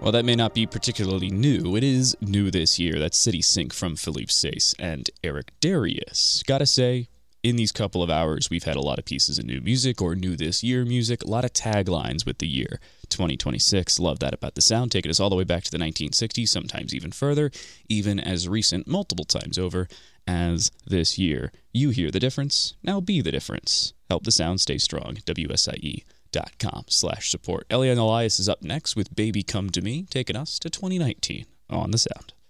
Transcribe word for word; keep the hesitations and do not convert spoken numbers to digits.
While that may not be particularly new, it is new this year. That's City Sync from Philippe Sace and Eric Darius. Gotta say, in these couple of hours, we've had a lot of pieces of new music or new this year music, a lot of taglines with the year twenty twenty-six. Love that about the sound, taking us all the way back to the nineteen sixties, sometimes even further, even as recent, multiple times over, as this year. You hear the difference, now be the difference. Help the sound stay strong. W S I E dot com slash support. Elian Elias is up next with Baby Come to Me, taking us to twenty nineteen on the sound.